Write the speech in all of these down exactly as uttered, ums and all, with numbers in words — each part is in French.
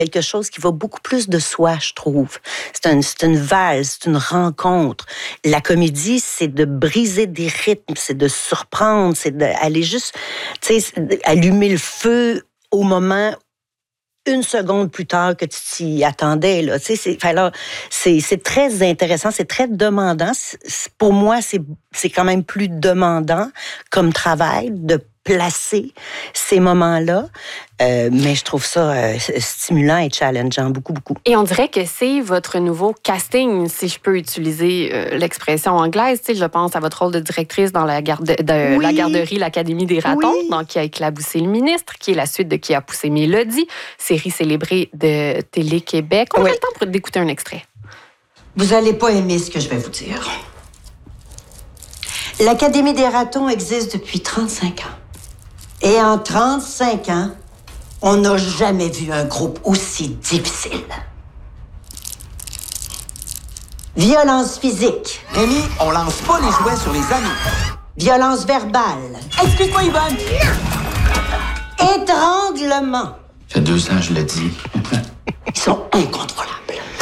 quelque chose qui va beaucoup plus de soi, je trouve. C'est, un, c'est une valse, c'est une rencontre. La comédie, c'est de briser des rythmes, c'est de surprendre, c'est d'aller juste, tu sais, allumer le feu au moment une seconde plus tard que tu t'y attendais. Là. Tu sais, c'est, enfin, là, c'est, c'est très intéressant, c'est très demandant. C'est, pour moi, c'est, c'est quand même plus demandant comme travail de placer ces moments-là. Euh, mais je trouve ça euh, stimulant et challengeant, beaucoup, beaucoup. Et on dirait que c'est votre nouveau casting, si je peux utiliser euh, l'expression anglaise. Tu sais, je pense à votre rôle de directrice dans la, garde, de, oui. la garderie L'Académie des ratons, oui. donc qui a éclaboussé le ministre, qui est la suite de Qui a poussé Mélodie, série célébrée de Télé-Québec. On oui. a le temps pour d'écouter un extrait. Vous allez pas aimer ce que je vais vous dire. L'Académie des ratons existe depuis trente-cinq ans. Et en trente-cinq ans, on n'a jamais vu un groupe aussi difficile. Violence physique. Rémi, on lance pas les jouets sur les amis. Violence verbale. Excuse-moi, Yvonne. Étranglement. Ça fait deux ans, je l'ai dit. Ils sont incontrôlables.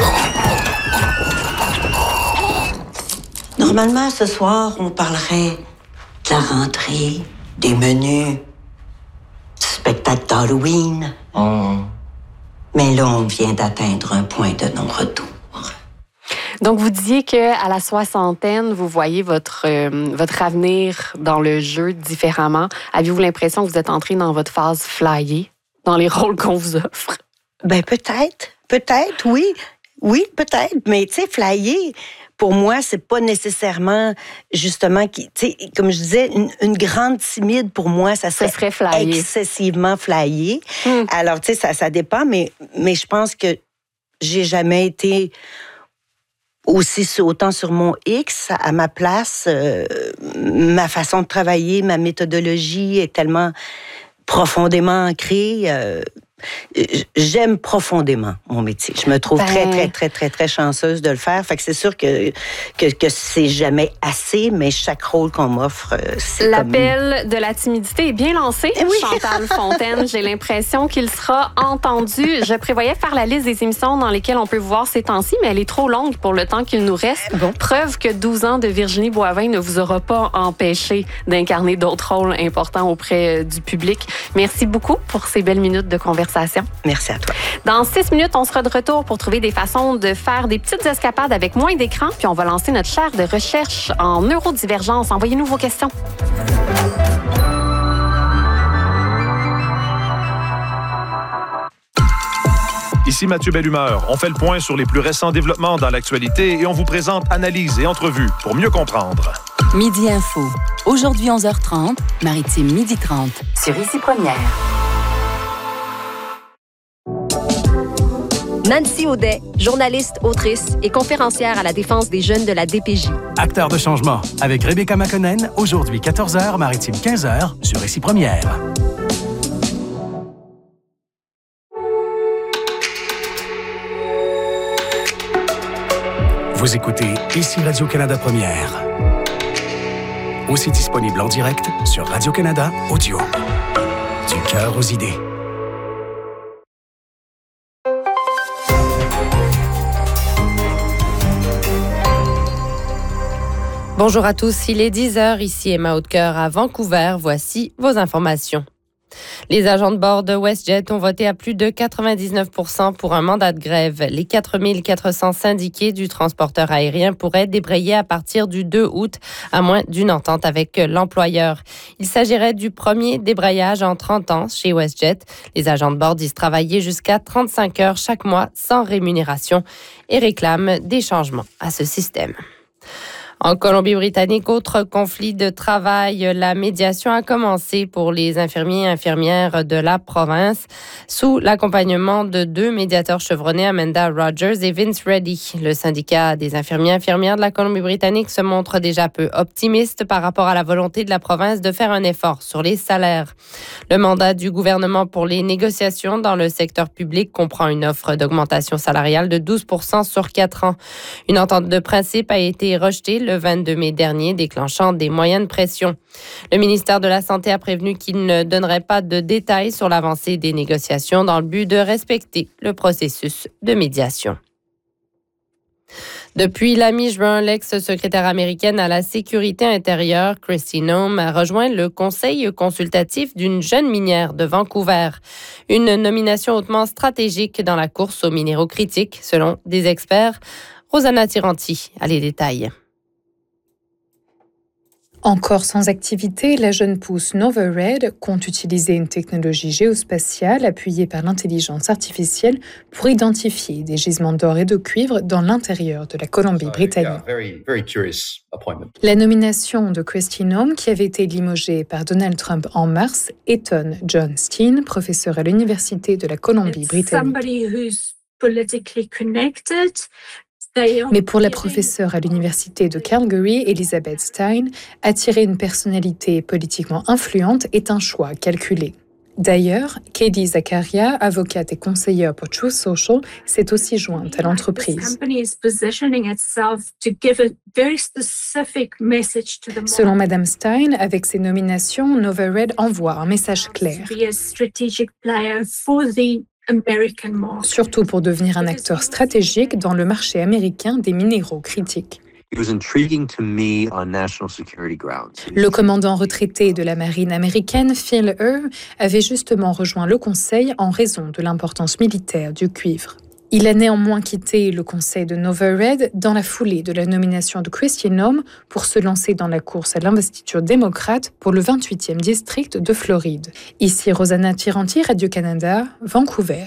Normalement, ce soir, on parlerait de la rentrée, des menus, spectacle d'Halloween. Oh. Mais là, on vient d'atteindre un point de non-retour. Donc, vous disiez qu'à la soixantaine, vous voyez votre, euh, votre avenir dans le jeu différemment. Avez-vous l'impression que vous êtes entré dans votre phase flyée, dans les rôles qu'on vous offre? Ben peut-être. Peut-être, oui. Oui, peut-être. Mais tu sais, flyer... Pour moi, c'est pas nécessairement, justement, tu sais, comme je disais, une, une grande timide, pour moi, ça serait, ça serait flyé. excessivement flyé. Mm. Alors, tu sais, ça, ça dépend, mais, mais je pense que j'ai jamais été aussi autant sur mon X, à ma place. Euh, ma façon de travailler, ma méthodologie est tellement profondément ancrée. Euh, J'aime profondément mon métier. Je me trouve ben... très, très, très, très, très chanceuse de le faire. Fait que c'est sûr que, que, que c'est jamais assez, mais chaque rôle qu'on m'offre, c'est L'appel comme... de la timidité est bien lancé, oui. Chantal Fontaine. J'ai l'impression qu'il sera entendu. Je prévoyais faire la liste des émissions dans lesquelles on peut vous voir ces temps-ci, mais elle est trop longue pour le temps qu'il nous reste. Bon. Preuve que douze ans de Virginie Boivin ne vous aura pas empêché d'incarner d'autres rôles importants auprès du public. Merci beaucoup pour ces belles minutes de conversation. Merci à toi. Dans six minutes, on sera de retour pour trouver des façons de faire des petites escapades avec moins d'écran, puis on va lancer notre chaire de recherche en neurodivergence. Envoyez-nous vos questions. Ici Mathieu Bellumeur. On fait le point sur les plus récents développements dans l'actualité et on vous présente analyses et entrevues pour mieux comprendre. Midi Info. Aujourd'hui onze heures trente, Maritime midi trente. Sur Ici Première. Nancy Audet, journaliste, autrice et conférencière à la défense des jeunes de la D P J. Acteur de changement avec Rebecca McConnell, aujourd'hui quatorze heures, Maritime quinze heures, sur Ici Première. Vous écoutez Ici Radio-Canada Première. Aussi disponible en direct sur Radio-Canada Audio. Du cœur aux idées. Bonjour à tous, il est dix heures, ici Emma Hautecoeur à Vancouver. Voici vos informations. Les agents de bord de WestJet ont voté à plus de quatre-vingt-dix-neuf pour cent pour un mandat de grève. Les quatre mille quatre cents syndiqués du transporteur aérien pourraient débrayer à partir du deux août, à moins d'une entente avec l'employeur. Il s'agirait du premier débrayage en trente ans chez WestJet. Les agents de bord disent travailler jusqu'à trente-cinq heures chaque mois sans rémunération et réclament des changements à ce système. En Colombie-Britannique, autre conflit de travail, la médiation a commencé pour les infirmiers et infirmières de la province sous l'accompagnement de deux médiateurs chevronnés, Amanda Rogers et Vince Reddy. Le syndicat des infirmiers et infirmières de la Colombie-Britannique se montre déjà peu optimiste par rapport à la volonté de la province de faire un effort sur les salaires. Le mandat du gouvernement pour les négociations dans le secteur public comprend une offre d'augmentation salariale de douze pour cent sur quatre ans. Une entente de principe a été rejetée le vingt-deux mai dernier, déclenchant des moyennes pressions. Le ministère de la Santé a prévenu qu'il ne donnerait pas de détails sur l'avancée des négociations dans le but de respecter le processus de médiation. Depuis la mi-juin, l'ex-secrétaire américaine à la sécurité intérieure, Kristi Noem, a rejoint le conseil consultatif d'une jeune minière de Vancouver. Une nomination hautement stratégique dans la course aux minéraux critiques, selon des experts. Rosanna Tiranti a les détails. Encore sans activité, la jeune pousse Novared compte utiliser une technologie géospatiale appuyée par l'intelligence artificielle pour identifier des gisements d'or et de cuivre dans l'intérieur de la Colombie-Britannique. La nomination de Kristi Noem, qui avait été limogée par Donald Trump en mars, étonne John Steen, professeur à l'Université de la Colombie-Britannique. Mais pour la professeure à l'Université de Calgary, Elizabeth Stein, attirer une personnalité politiquement influente est un choix calculé. D'ailleurs, Katie Zakaria, avocate et conseillère pour Truth Social, s'est aussi jointe à l'entreprise. Selon Madame Stein, avec ses nominations, Novared envoie un message clair. Surtout pour devenir un acteur stratégique dans le marché américain des minéraux critiques. Le commandant retraité de la marine américaine, Phil Earl, avait justement rejoint le conseil en raison de l'importance militaire du cuivre. Il a néanmoins quitté le conseil de Novared dans la foulée de la nomination de Kristi Noem pour se lancer dans la course à l'investiture démocrate pour le vingt-huitième district de Floride. Ici Rosanna Tiranti, Radio-Canada, Vancouver.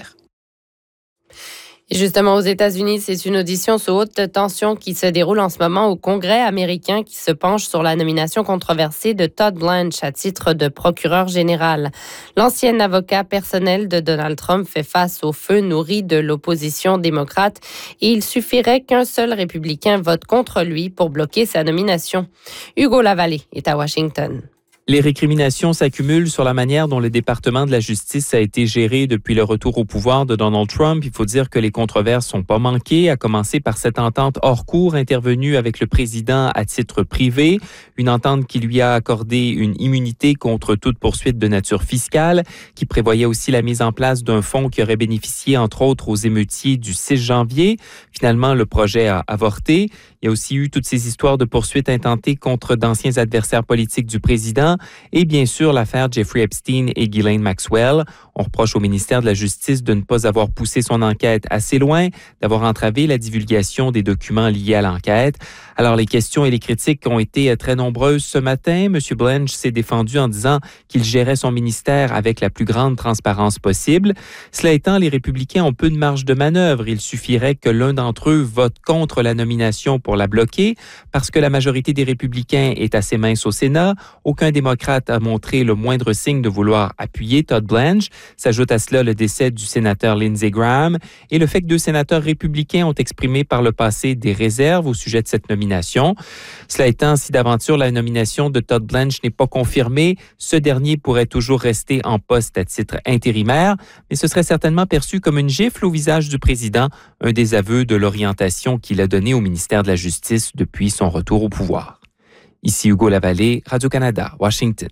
Et justement, aux États-Unis, c'est une audition sous haute tension qui se déroule en ce moment au Congrès américain qui se penche sur la nomination controversée de Todd Blanche à titre de procureur général. L'ancien avocat personnel de Donald Trump fait face au feu nourri de l'opposition démocrate et il suffirait qu'un seul républicain vote contre lui pour bloquer sa nomination. Hugo Lavallée est à Washington. Les récriminations s'accumulent sur la manière dont le département de la justice a été géré depuis le retour au pouvoir de Donald Trump. Il faut dire que les controverses sont pas manquées, à commencer par cette entente hors cours intervenue avec le président à titre privé, une entente qui lui a accordé une immunité contre toute poursuite de nature fiscale, qui prévoyait aussi la mise en place d'un fonds qui aurait bénéficié entre autres aux émeutiers du six janvier. Finalement, le projet a avorté. Il y a aussi eu toutes ces histoires de poursuites intentées contre d'anciens adversaires politiques du président et bien sûr l'affaire Jeffrey Epstein et Ghislaine Maxwell. On reproche au ministère de la Justice de ne pas avoir poussé son enquête assez loin, d'avoir entravé la divulgation des documents liés à l'enquête. Alors les questions et les critiques ont été très nombreuses ce matin. M. Blanche s'est défendu en disant qu'il gérait son ministère avec la plus grande transparence possible. Cela étant, les républicains ont peu de marge de manœuvre. Il suffirait que l'un d'entre eux vote contre la nomination pour la bloquer parce que la majorité des républicains est assez mince au Sénat. Aucun démocrate a montré le moindre signe de vouloir appuyer Todd Blanche. S'ajoute à cela le décès du sénateur Lindsey Graham et le fait que deux sénateurs républicains ont exprimé par le passé des réserves au sujet de cette nomination. Cela étant, si d'aventure la nomination de Todd Blanche n'est pas confirmée, ce dernier pourrait toujours rester en poste à titre intérimaire, mais ce serait certainement perçu comme une gifle au visage du président, un désaveu de l'orientation qu'il a donnée au ministère de la Justice depuis son retour au pouvoir. Ici Hugo Lavallée, Radio-Canada, Washington.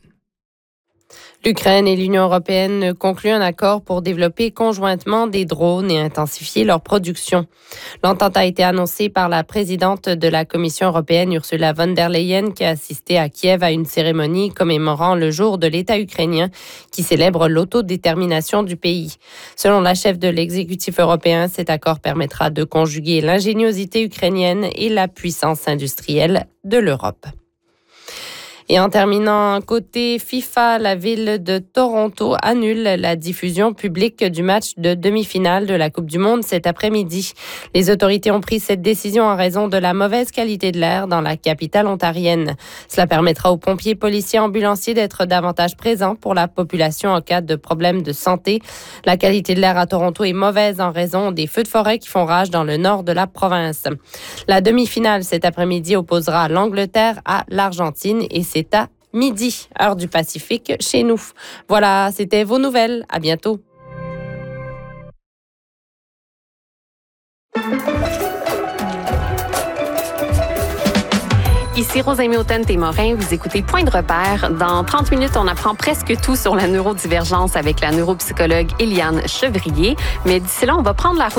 L'Ukraine et l'Union européenne concluent un accord pour développer conjointement des drones et intensifier leur production. L'entente a été annoncée par la présidente de la Commission européenne, Ursula von der Leyen, qui a assisté à Kiev à une cérémonie commémorant le jour de l'État ukrainien qui célèbre l'autodétermination du pays. Selon la chef de l'exécutif européen, cet accord permettra de conjuguer l'ingéniosité ukrainienne et la puissance industrielle de l'Europe. Et en terminant, côté FIFA, la ville de Toronto annule la diffusion publique du match de demi-finale de la Coupe du Monde cet après-midi. Les autorités ont pris cette décision en raison de la mauvaise qualité de l'air dans la capitale ontarienne. Cela permettra aux pompiers, policiers, ambulanciers d'être davantage présents pour la population en cas de problèmes de santé. La qualité de l'air à Toronto est mauvaise en raison des feux de forêt qui font rage dans le nord de la province. La demi-finale cet après-midi opposera l'Angleterre à l'Argentine et c'est à midi, heure du Pacifique, chez nous. Voilà, c'était vos nouvelles. À bientôt. Ici Rosalie Autain-Témorin, vous écoutez Point de repère. Dans trente minutes, on apprend presque tout sur la neurodivergence avec la neuropsychologue Eliane Chevrier. Mais d'ici là, on va prendre la route